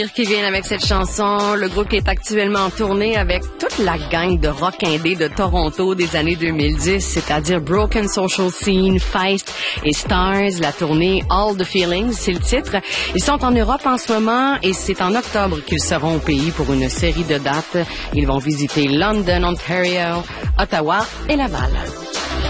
Qui vient avec cette chanson, le groupe qui est actuellement en tournée avec toute la gang de rock indé de Toronto des années 2010, c'est-à-dire Broken Social Scene, Feist et Stars. La tournée All the Feelings, c'est le titre. Ils sont en Europe en ce moment et c'est en octobre qu'ils seront au pays pour une série de dates. Ils vont visiter London, Ontario, Ottawa et Laval.